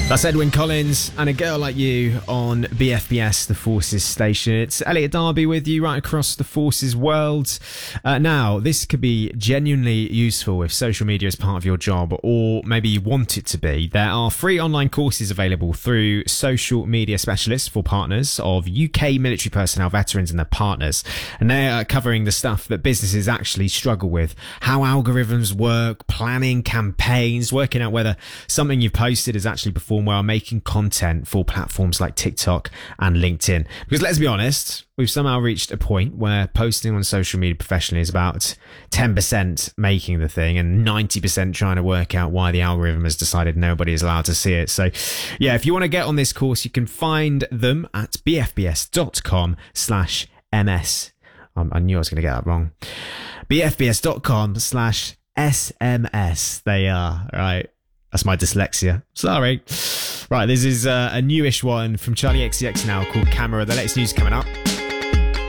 That's Edwyn Collins and A Girl Like You on BFBS, the Forces station. It's Elliot Darby with you right across the Forces world. Now, this could be genuinely useful if social media is part of your job, or maybe you want it to be. There are free online courses available through social media specialists for partners of UK military personnel, veterans and their partners. And they are covering the stuff that businesses actually struggle with. How algorithms work, planning campaigns, working out whether something you've posted is actually performed well, making content for platforms like TikTok and LinkedIn. Because let's be honest, we've somehow reached a point where posting on social media professionally is about 10% making the thing and 90% trying to work out why the algorithm has decided nobody is allowed to see it. So yeah, if you want to get on this course, you can find them at bfbs.com/ms. I knew I was going to get that wrong. bfbs.com/SMS. They are, right? That's my dyslexia. Sorry. Right, this is a newish one from Charlie XCX now called Camera. The latest news coming up.